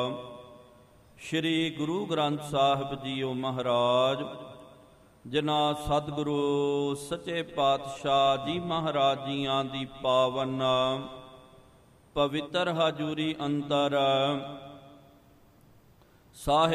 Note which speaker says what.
Speaker 1: Shri Guru Granth Sahib JIO ਮਹਾਰਾਜ, ਜਿਨ੍ਹਾਂ ਸਤਿਗੁਰੂ ਸੱਚੇ ਪਾਤਸ਼ਾਹ ਜੀ ਮਹਾਰਾਜ ਜੀਆਂ ਦੀ ਪਾਵਨ ਪਵਿੱਤਰ ਹਜ਼ੂਰੀ ਅੰਦਰ ਸਾਹਿਬ